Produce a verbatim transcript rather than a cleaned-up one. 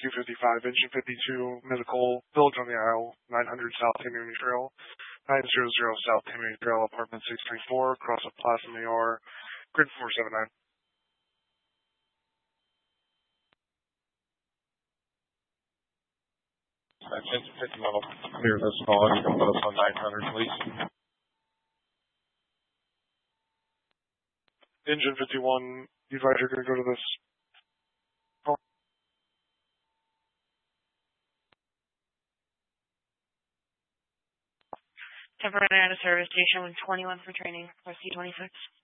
Rescue fifty-five, Engine fifty-two, Medical, Village on the Isle, nine hundred South Tammany Trail, nine hundred South Tammany Trail, Apartment six three four, Cross of Plaza Mayor, Grid four seven nine. Engine fifty-one will clear this call. You can put us on nine hundred, please. Engine fifty-one, you advise you're going to go to this call? Temporary out of service, station one twenty-one for training, R C twenty-six.